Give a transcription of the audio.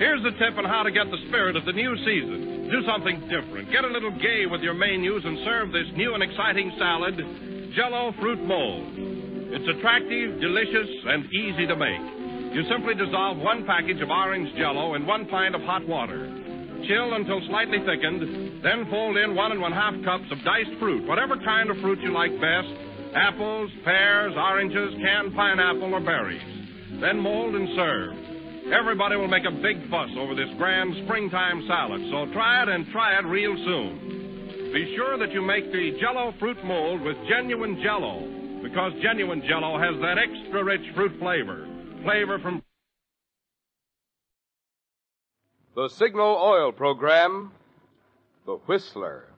Here's the tip on how to get the spirit of the new season. Do something different. Get a little gay with your menus and serve this new and exciting salad, Jell-O Fruit Mold. It's attractive, delicious, and easy to make. You simply dissolve 1 package of orange Jell-O in 1 pint of hot water. Chill until slightly thickened, then fold in 1 1/2 cups of diced fruit, whatever kind of fruit you like best, apples, pears, oranges, canned pineapple, or berries. Then mold and serve. Everybody will make a big fuss over this grand springtime salad, so try it and try it real soon. Be sure that you make the Jell-O Fruit Mold with genuine Jell-O, because genuine Jell-O has that extra rich fruit flavor. Flavor from... The Signal Oil Program, The Whistler.